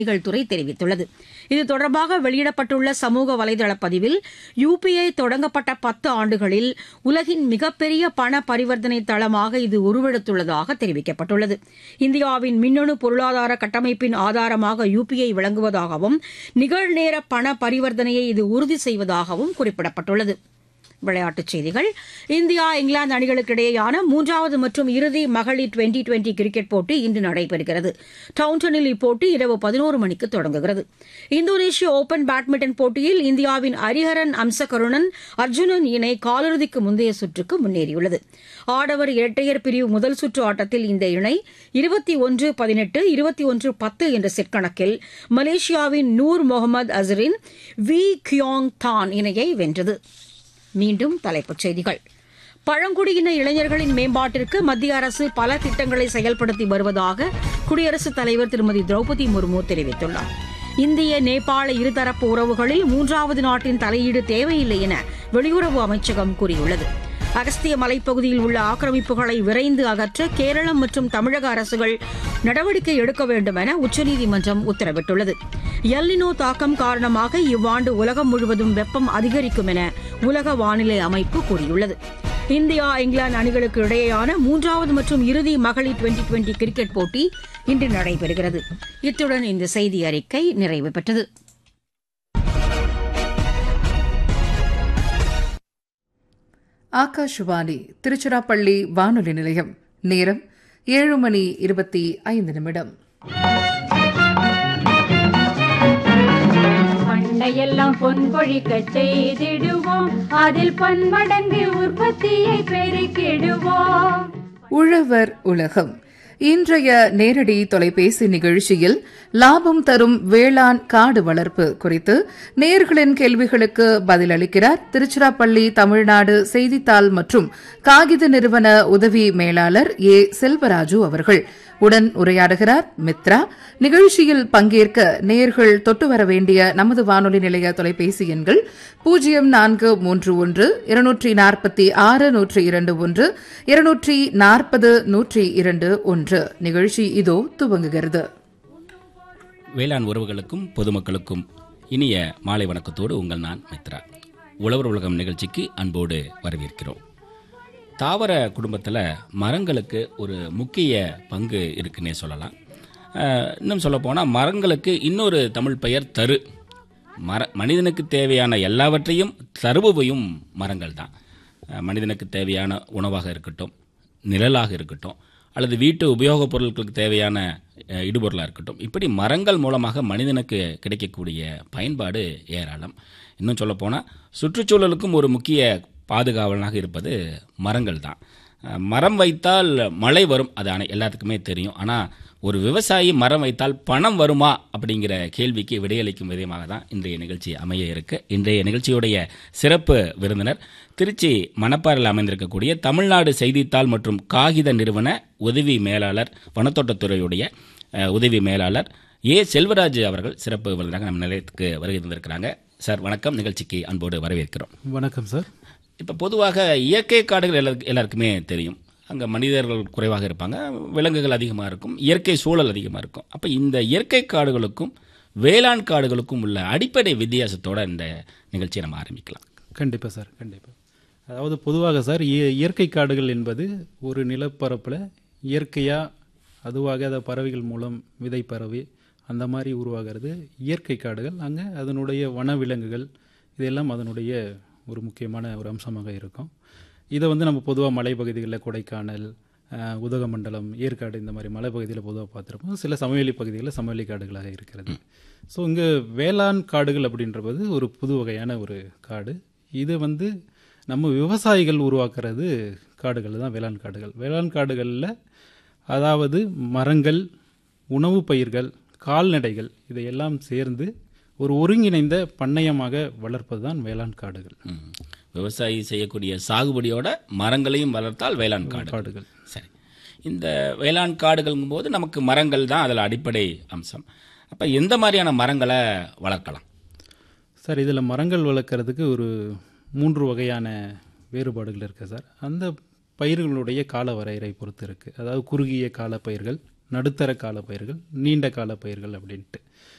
துறை தெரிவித்துள்ளது. இது தொடர்பாக வெளியிடப்பட்டுள்ள சமூக வலைதள பதிவில், யுபிஐ தொடங்கப்பட்ட 10 ஆண்டுகளில் உலகின் மிகப்பெரிய பண பரிவர்த்தனை தளமாக இது உருவெடுத்துள்ளதாக தெரிவிக்கப்பட்டுள்ளது. இந்தியாவின் மின்னணு பொருளாதார கட்டமைப்பின் ஆதாரமாக யுபிஐ விளங்குவதாகவும், நிகழ்நேர பண பரிவர்த்தனையை இது உறுதி செய்வதாகவும் குறிப்பிடப்பட்டுள்ளது. விளையாட்டுச் செய்திகள். இந்தியா இங்கிலாந்து அணிகளுக்கு இடையேயான 3வது மற்றும் இறுதி மகளிர் டுவெண்டி கிரிக்கெட் போட்டி இன்று நடைபெறுகிறது. டவுன்டனில் இப்போட்டி இரவு 11 மணிக்கு தொடங்குகிறது. இந்தோனேஷிய ஓபன் பேட்மிண்டன் போட்டியில் இந்தியாவின் ஹரிஹரன் அம்சகருணன் அர்ஜுனன் இணை காலிறுதிக்கு முந்தைய சுற்றுக்கு முன்னேறியுள்ளது. ஆடவர் இரட்டையர் பிரிவு முதல் சுற்று ஆட்டத்தில் இந்த இணை 21-18, 21-10 என்ற செட் கணக்கில் மலேசியாவின் நூர் முகமது அசரின் வி கியோங் தான் இணையை வென்றது. மீண்டும் தலைப்புச் செய்திகள். பழங்குடியின இளைஞர்களின் மேம்பாட்டிற்கு மத்திய அரசு பல திட்டங்களை செயல்படுத்தி வருவதாக குடியரசுத் தலைவர் திருமதி திரௌபதி முர்மு தெரிவித்துள்ளார். இந்திய நேபாள இருதரப்பு உறவுகளில் 3வது நாட்டின் தலையீடு தேவையில்லை என வெளியுறவு அமைச்சகம் கூறியுள்ளது. அகஸ்திய மலைப்பகுதியில் உள்ள ஆக்கிரமிப்புகளை விரைந்து அகற்ற கேரளம் மற்றும் தமிழக அரசுகள் நடவடிக்கை எடுக்க வேண்டும் என உச்சநீதிமன்றம் உத்தரவிட்டுள்ளது. எல்னினோ தாக்கம் காரணமாக இவ்வாண்டு உலகம் முழுவதும் வெப்பம் அதிகரிக்கும் என உலக வானிலை அமைப்பு கூறியுள்ளது. இந்தியா இங்கிலாந்து அணிகளுக்கு இடையேயான 3வது மற்றும் இறுதி மகளிர் டுவெண்டி கிரிக்கெட் போட்டி இன்று நடைபெறுகிறது. இத்துடன் இந்த செய்தி அறிக்கை நிறைவு பெற்றது. ஆகாஷவாணி திருச்சிராப்பள்ளி வானொலி நிலையம். நேரம் 7:25. பண்டையெல்லாம் பொன் பொழிக்க செய்திடுவோம், அதில் பன்மடங்கு உற்பத்தியை பெருக்கிடுவோம். உழவர் உலகம். இன்றைய நேரடி தொலைபேசி நிகழ்ச்சியில் லாபம் தரும் வேளாண் காடு வளர்ப்பு குறித்து நேயர்களின் கேள்விகளுக்கு பதிலளிக்கிறார் திருச்சிராப்பள்ளி தமிழ்நாடு செய்தித்தாள் மற்றும் காகித நிறுவன உதவி மேலாளர் ஏ செல்வராஜு அவர்கள். உடன் உரையாடுகிறார் மித்ரா. நிகழ்ச்சியில் பங்கேற்க நேயர்கள் தொட்டு வர வேண்டிய நமது வானொலி நிலைய தொலைபேசி எண்கள் 0431 246 102 1 240 102. நிகழ்ச்சி இதோ துவங்குகிறது. வேளாண் உறவுகளுக்கும் பொதுமக்களுக்கும் இனிய மாலை வணக்கத்தோடு உங்கள் நான் மித்ரா. உழவர் உலகம் நிகழ்ச்சிக்கு அன்போடு வரவேற்கிறோம். தாவர குடும்பத்தில் மரங்களுக்கு ஒரு முக்கிய பங்கு இருக்குன்னே சொல்லலாம். இன்னும் சொல்லப்போனால் மரங்களுக்கு இன்னொரு தமிழ் பெயர் தரு. மனிதனுக்கு தேவையான எல்லாவற்றையும் தருபவையும் மரங்கள் தான். மனிதனுக்கு தேவையான உணவாக இருக்கட்டும், நிழலாக இருக்கட்டும், அல்லது வீட்டு உபயோகப் பொருட்களுக்கு தேவையான இடுபொருளாக இருக்கட்டும், இப்படி மரங்கள் மூலமாக மனிதனுக்கு கிடைக்கக்கூடிய பயன்பாடு ஏராளம். இன்னும் சொல்லப்போனால் சுற்றுச்சூழலுக்கும் ஒரு முக்கிய பாதுகாவலனாக இருப்பது மரங்கள் தான். மரம் வைத்தால் மழை வரும், அது எல்லாத்துக்குமே தெரியும். ஆனால் ஒரு விவசாயி மரம் வைத்தால் பணம் வருமா அப்படிங்கிற கேள்விக்கு விடையளிக்கும் விதமாக தான் இன்றைய நிகழ்ச்சி அமைய இருக்கு. இன்றைய நிகழ்ச்சியுடைய சிறப்பு விருந்தினர் திருச்சி மணப்பாறையில் அமைந்திருக்கக்கூடிய தமிழ்நாடு செய்தித்தாள் மற்றும் காகித நிறுவன உதவி மேலாளர், வனத்தோட்டத்துறையுடைய உதவி மேலாளர் ஏ செல்வராஜ் அவர்கள் சிறப்பு விருந்தினராக நம்ம நிலையத்துக்கு வருகை தந்திருக்கிறாங்க. சார் வணக்கம், நிகழ்ச்சிக்கு அன்போடு வரவேற்கிறோம். வணக்கம் சார். இப்போ பொதுவாக இயற்கை காடுகள் எல்லாருக்குமே தெரியும். அங்கே மனிதர்கள் குறைவாக இருப்பாங்க, விலங்குகள் அதிகமாக இருக்கும், இயற்கை சூழல் அதிகமாக இருக்கும். அப்போ இந்த இயற்கை காடுகளுக்கும் வேளாண் காடுகளுக்கும் உள்ள அடிப்படை வித்தியாசத்தோடு இந்த நிகழ்ச்சியை நம்ம ஆரம்பிக்கலாம். கண்டிப்பாக சார், கண்டிப்பாக. அதாவது பொதுவாக சார், இயற்கை காடுகள் என்பது ஒரு நிலப்பரப்பில் இயற்கையாக அதுவாக அதை பறவைகள் மூலம் விதை பரவி அந்த மாதிரி உருவாகிறது இயற்கை காடுகள். அங்கே அதனுடைய வனவிலங்குகள் இதெல்லாம் அதனுடைய ஒரு முக்கியமான ஒரு அம்சமாக இருக்கும். இதை நம்ம பொதுவாக மலைப்பகுதிகளில் கொடைக்கானல், உதகமண்டலம், ஏற்காடு இந்த மாதிரி மலைப்பகுதியில் பொதுவாக பார்த்துருப்போம். சில சமவெளி பகுதிகளில் சமவெளி காடுகளாக இருக்கிறது. ஸோ இங்கே வேளாண் காடுகள் அப்படின்றது ஒரு புது வகையான ஒரு காடு. இது நம்ம விவசாயிகள் உருவாக்குறது காடுகள் தான் வேளாண் காடுகள். வேளாண் காடுகளில் அதாவது மரங்கள், உணவு பயிர்கள், கால்நடைகள் இதையெல்லாம் சேர்ந்து ஒரு ஒருங்கிணைந்த பண்ணையமாக வளர்ப்பது தான் வேளாண் காடுகள். விவசாயி செய்யக்கூடிய சாகுபடியோட மரங்களையும் வளர்த்தால் வேளாண் காடுகள். சரி, இந்த வேளாண் காடுகளுங்கும் போது நமக்கு மரங்கள் தான் அதில் அடிப்படை அம்சம். அப்போ எந்த மாதிரியான மரங்களை வளர்க்கலாம் சார்? இதில் மரங்கள் வளர்க்குறதுக்கு ஒரு 3 வகையான வேறுபாடுகள் இருக்குது சார். அந்த பயிர்களுடைய கால வரையறை பொறுத்து இருக்குது. அதாவது குறுகிய கால பயிர்கள், நடுத்தர கால பயிர்கள், நீண்ட கால பயிர்கள் அப்படின்ட்டு.